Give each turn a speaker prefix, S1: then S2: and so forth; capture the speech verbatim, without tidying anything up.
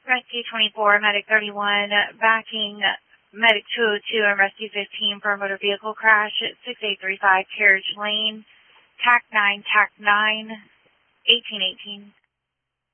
S1: Rescue twenty-four, Medic thirty-one, backing Medic two oh two and Rescue fifteen for a motor vehicle crash at six eight three five Carriage Lane, T A C nine, T A C nine, eighteen eighteen.